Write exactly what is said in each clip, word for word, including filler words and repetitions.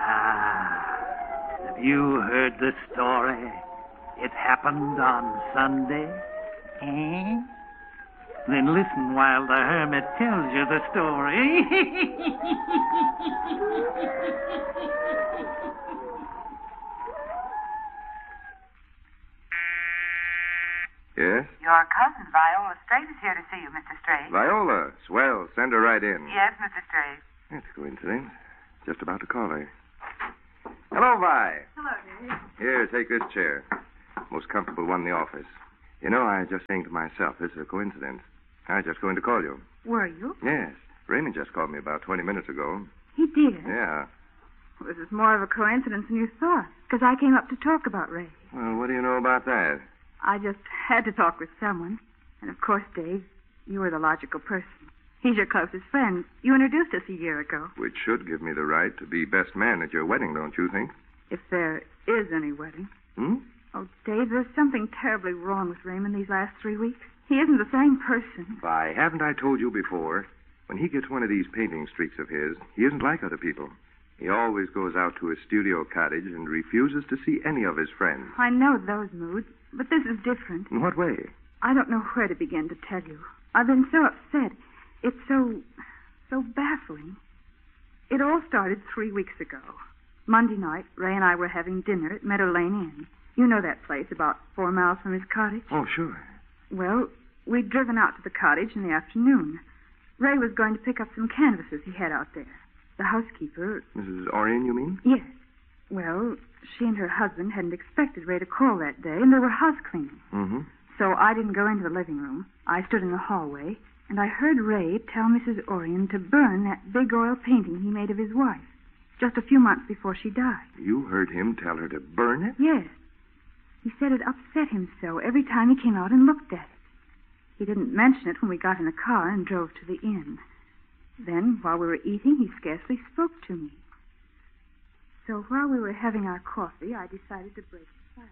Ah, have you heard the story? It happened on Sunday. Eh? Then listen while the hermit tells you the story. Yes? Your cousin, Viola Straight, is here to see you, Mister Straight. Viola. Swell. Send her right in. Yes, Mister Straight. That's a coincidence. Just about to call her. Hello, Vi. Hello, Dave. Here, take this chair. Most comfortable one in the office. You know, I was just saying to myself, this is a coincidence. I was just going to call you. Were you? Yes. Raymond just called me about twenty minutes ago. He did? Yeah. Well, this is more of a coincidence than you thought, because I came up to talk about Ray. Well, what do you know about that? I just had to talk with someone. And, of course, Dave, you were the logical person. He's your closest friend. You introduced us a year ago. Which should give me the right to be best man at your wedding, don't you think? If there is any wedding. Hmm? Oh, Dave, there's something terribly wrong with Raymond these last three weeks. He isn't the same person. Vi, haven't I told you before? When he gets one of these painting streaks of his, he isn't like other people. He always goes out to his studio cottage and refuses to see any of his friends. I know those moods, but this is different. In what way? I don't know where to begin to tell you. I've been so upset. It's so, so baffling. It all started three weeks ago. Monday night, Ray and I were having dinner at Meadow Lane Inn. You know that place, about four miles from his cottage? Oh, sure. Well, we'd driven out to the cottage in the afternoon. Ray was going to pick up some canvases he had out there. The housekeeper... Missus Orion, you mean? Yes. Well, she and her husband hadn't expected Ray to call that day, and they were house cleaning. Mm-hmm. So I didn't go into the living room. I stood in the hallway, and I heard Ray tell Missus Orion to burn that big oil painting he made of his wife, just a few months before she died. You heard him tell her to burn it? Yes. He said it upset him so every time he came out and looked at it. He didn't mention it when we got in the car and drove to the inn. Then, while we were eating, he scarcely spoke to me. So while we were having our coffee, I decided to break the silence.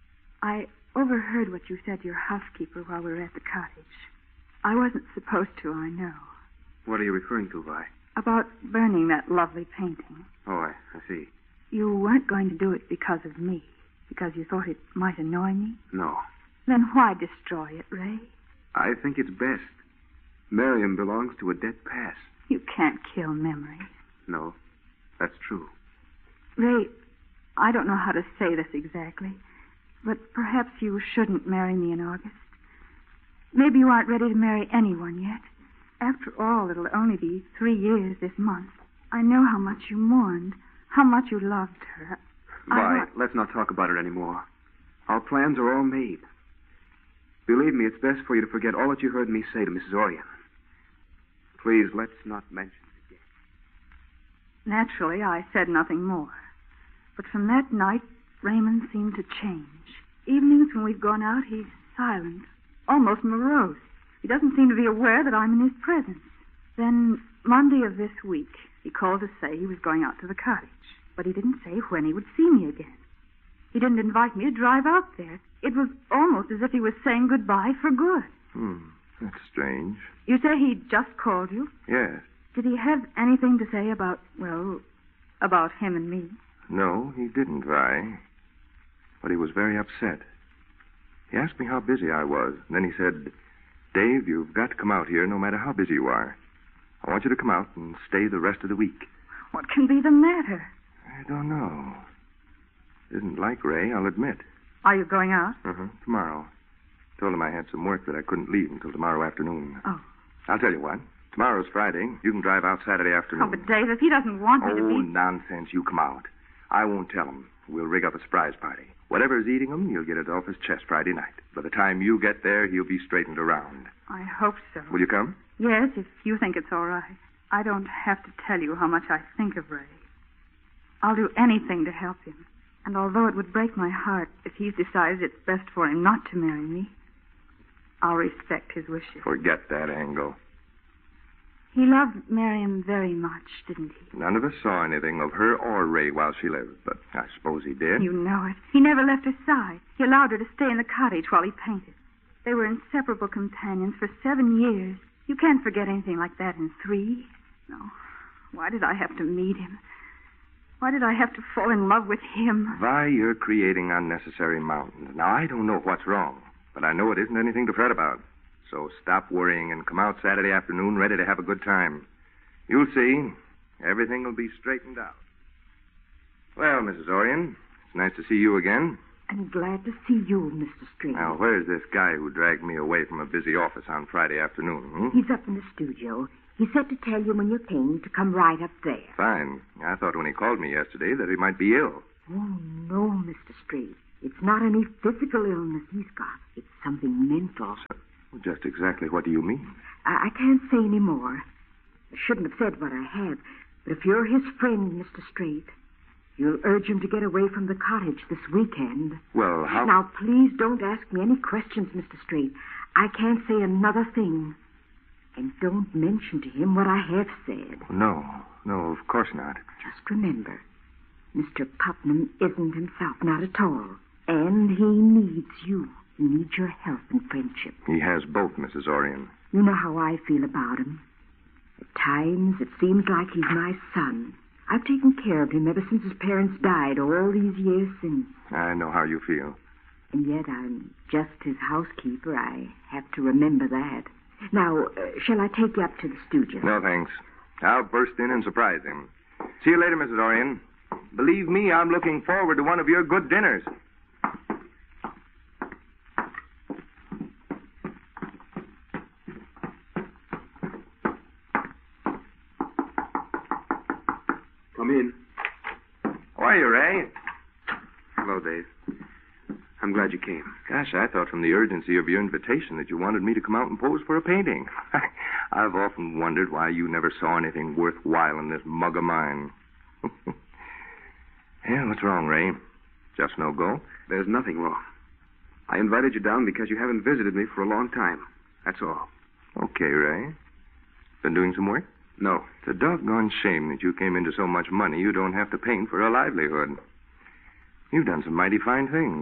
I overheard what you said to your housekeeper while we were at the cottage. I wasn't supposed to, I know. What are you referring to, Vi? About burning that lovely painting. Oh, I, I see. You weren't going to do it because of me, because you thought it might annoy me? No. Then why destroy it, Ray? I think it's best. Miriam belongs to a dead past. You can't kill memories. No, that's true. Ray, I don't know how to say this exactly, but perhaps you shouldn't marry me in August. Maybe you aren't ready to marry anyone yet. After all, it'll only be three years this month. I know how much you mourned, how much you loved her. Vi, want... let's not talk about it anymore. Our plans are all made. Believe me, it's best for you to forget all that you heard me say to Missus Orion. Please, let's not mention it again. Naturally, I said nothing more. But from that night, Raymond seemed to change. Evenings when we've gone out, he's silent, almost morose. He doesn't seem to be aware that I'm in his presence. Then, Monday of this week, he called to say he was going out to the cottage. But he didn't say when he would see me again. He didn't invite me to drive out there. It was almost as if he was saying goodbye for good. Hmm, that's strange. You say he just called you? Yes. Did he have anything to say about, well, about him and me? No, he didn't, Vi. But he was very upset. He asked me how busy I was, and then he said, Dave, you've got to come out here no matter how busy you are. I want you to come out and stay the rest of the week. What can be the matter? I don't know. It isn't like Ray, I'll admit. Are you going out? Uh-huh, tomorrow. Told him I had some work that I couldn't leave until tomorrow afternoon. Oh. I'll tell you what. Tomorrow's Friday. You can drive out Saturday afternoon. Oh, but Dave, if he doesn't want me oh, to be... Oh, nonsense. You come out. I won't tell him. We'll rig up a surprise party. Whatever's eating him, you'll get it off his chest Friday night. By the time you get there, he'll be straightened around. I hope so. Will you come? Yes, if you think it's all right. I don't have to tell you how much I think of Ray. I'll do anything to help him. And although it would break my heart if he's decided it's best for him not to marry me, I'll respect his wishes. Forget that angle. He loved Miriam very much, didn't he? None of us saw anything of her or Ray while she lived, but I suppose he did. You know it. He never left her side. He allowed her to stay in the cottage while he painted. They were inseparable companions for seven years. You can't forget anything like that in three. No. Why did I have to meet him? Why did I have to fall in love with him? Vi, you're creating unnecessary mountains. Now, I don't know what's wrong, but I know it isn't anything to fret about. So stop worrying and come out Saturday afternoon ready to have a good time. You'll see. Everything will be straightened out. Well, Missus Orion, it's nice to see you again. I'm glad to see you, Mister Strange. Now, where's this guy who dragged me away from a busy office on Friday afternoon? Hmm? He's up in the studio. He said to tell you when you came to come right up there. Fine. I thought when he called me yesterday that he might be ill. Oh, no, Mister Strange. It's not any physical illness he's got. It's something mental. Well, just exactly what do you mean? I, I can't say any more. I shouldn't have said what I have. But if you're his friend, Mister Straight, you'll urge him to get away from the cottage this weekend. Well, how... Now, please don't ask me any questions, Mister Straight. I can't say another thing. And don't mention to him what I have said. No, no, of course not. Just remember, Mister Putnam isn't himself, not at all. And he needs you. He needs your help and friendship. He has both, Missus Orion. You know how I feel about him. At times, it seems like he's my son. I've taken care of him ever since his parents died all these years since. I know how you feel. And yet I'm just his housekeeper. I have to remember that. Now, uh, shall I take you up to the studio? No, thanks. I'll burst in and surprise him. See you later, Missus Orion. Believe me, I'm looking forward to one of your good dinners. Come in. How are you, Ray? Hello, Dave. I'm glad you came. Gosh, I thought from the urgency of your invitation that you wanted me to come out and pose for a painting. I've often wondered why you never saw anything worthwhile in this mug of mine. Yeah, what's wrong, Ray? Just no go? There's nothing wrong. I invited you down because you haven't visited me for a long time. That's all. Okay, Ray. Been doing some work? No. It's a doggone shame that you came into so much money you don't have to paint for a livelihood. You've done some mighty fine things.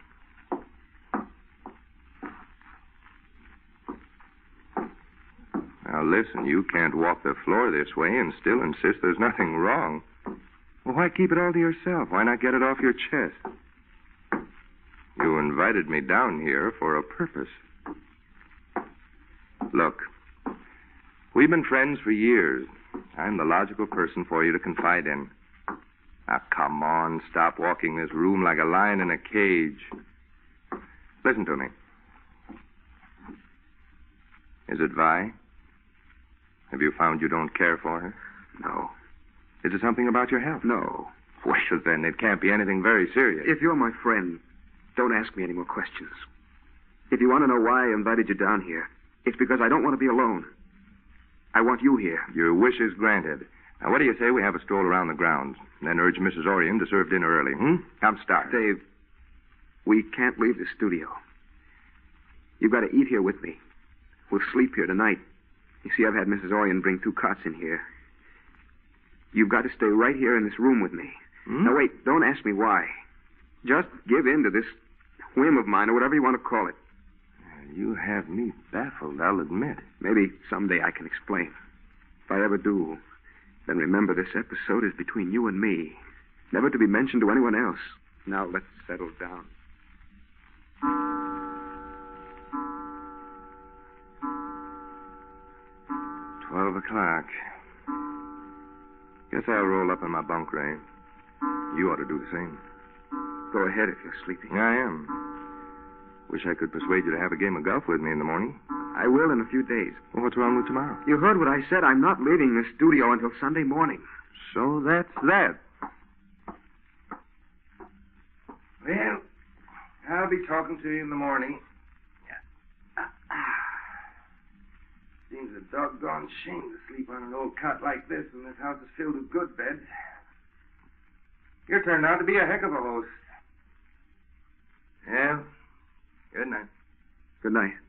Now, listen, you can't walk the floor this way and still insist there's nothing wrong. Well, why keep it all to yourself? Why not get it off your chest? You invited me down here for a purpose. Look, we've been friends for years. I'm the logical person for you to confide in. Now, come on, stop walking this room like a lion in a cage. Listen to me. Is it Vi? Have you found you don't care for her? No. Is it something about your health? No. Well, then it can't be anything very serious. If you're my friend, don't ask me any more questions. If you want to know why I invited you down here, it's because I don't want to be alone. I want you here. Your wish is granted. Now, what do you say we have a stroll around the grounds, and then urge Missus Orion to serve dinner early, hmm? Come start. Dave, we can't leave the studio. You've got to eat here with me. We'll sleep here tonight. You see, I've had Missus Orion bring two cots in here. You've got to stay right here in this room with me. Hmm? Now, wait, don't ask me why. Just give in to this whim of mine, or whatever you want to call it. You have me baffled, I'll admit. Maybe someday I can explain. If I ever do, then remember this episode is between you and me, never to be mentioned to anyone else. Now, let's settle down. Twelve o'clock. Guess I'll roll up in my bunk, Ray. You ought to do the same. Go ahead if you're sleepy. I am. Wish I could persuade you to have a game of golf with me in the morning. I will in a few days. Well, what's wrong with tomorrow? You heard what I said. I'm not leaving the studio until Sunday morning. So that's that. Well, I'll be talking to you in the morning. Seems a doggone shame to sleep on an old cot like this when this house is filled with good beds. You turned out to be a heck of a host. Yeah. Good night. Good night.